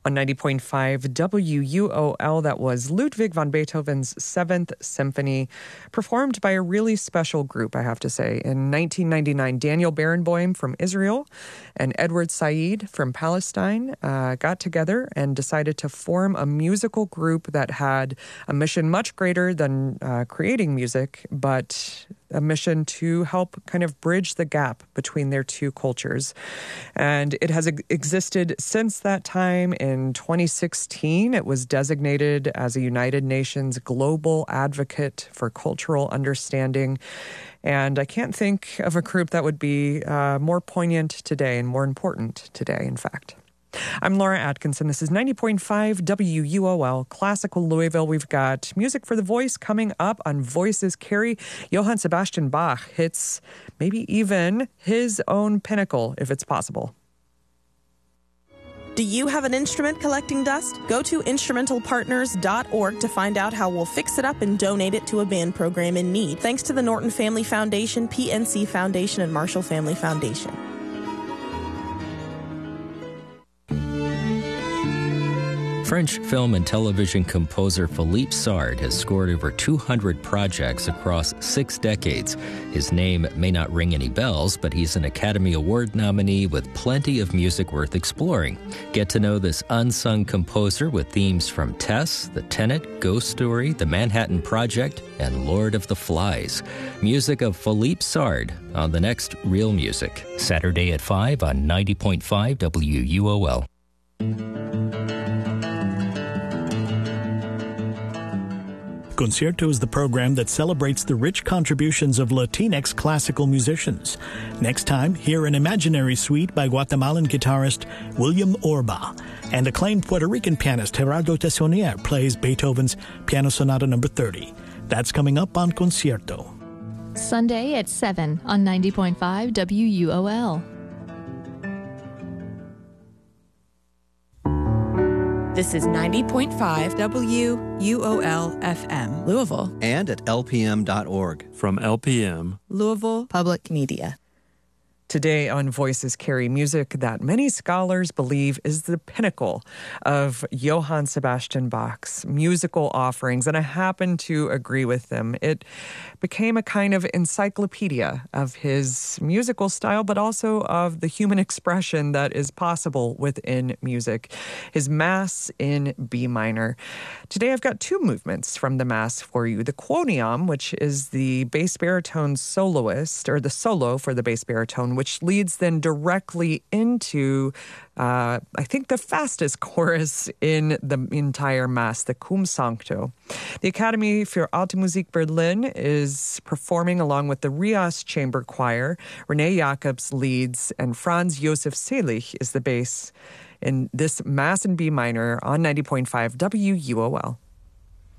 On 90.5 WUOL, that was Ludwig van Beethoven's 7th Symphony, performed by a really special group, I have to say. In 1999, Daniel Barenboim from Israel and Edward Said from Palestine got together and decided to form a musical group that had a mission much greater than creating music, but a mission to help kind of bridge the gap between their two cultures. And it has existed since that time. In 2016, it was designated as a United Nations Global Advocate for Cultural Understanding. And I can't think of a group that would be more poignant today and more important today, in fact. I'm Laura Atkinson. This is 90.5 WUOL, Classical Louisville. We've got music for the voice coming up on Voices Carry. Johann Sebastian Bach hits maybe even his own pinnacle, if it's possible. Do you have an instrument collecting dust? Go to instrumentalpartners.org to find out how we'll fix it up and donate it to a band program in need. Thanks to the Norton Family Foundation, PNC Foundation, and Marshall Family Foundation. French film and television composer Philippe Sard has scored over 200 projects across 6 decades. His name may not ring any bells, but he's an Academy Award nominee with plenty of music worth exploring. Get to know this unsung composer with themes from Tess, The Tenet, Ghost Story, The Manhattan Project, and Lord of the Flies. Music of Philippe Sard on the next Real Music, Saturday at 5 on 90.5 WUOL. Concierto is the program that celebrates the rich contributions of Latinx classical musicians. Next time, hear an imaginary suite by Guatemalan guitarist William Orba. And acclaimed Puerto Rican pianist Gerardo Tessonier plays Beethoven's Piano Sonata No. 30. That's coming up on Concierto. Sunday at 7 on 90.5 WUOL. This is 90.5 WUOL FM, Louisville. And at lpm.org. From LPM, Louisville Public Media. Today on Voices Carry, music that many scholars believe is the pinnacle of Johann Sebastian Bach's musical offerings, and I happen to agree with them. It became a kind of encyclopedia of his musical style, but also of the human expression that is possible within music. His Mass in B minor. Today I've got 2 movements from the Mass for you. The Quoniam, which is the bass baritone soloist, or the solo for the bass baritone, which leads then directly into, I think, the fastest chorus in the entire Mass, the Cum Sancto. The Academy für Alte Musik Berlin is performing along with the Rias Chamber Choir. Renee Jacobs leads, and Franz Josef Selig is the bass in this Mass in B minor on 90.5 WUOL.